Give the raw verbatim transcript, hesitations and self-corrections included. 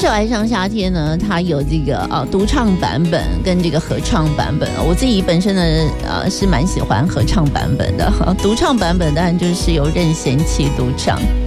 首《爱上夏天》呢，它有这个呃独唱版本跟这个合唱版本。我自己本身呢呃是蛮喜欢合唱版本的，独唱版本当然就是由任贤齐独唱。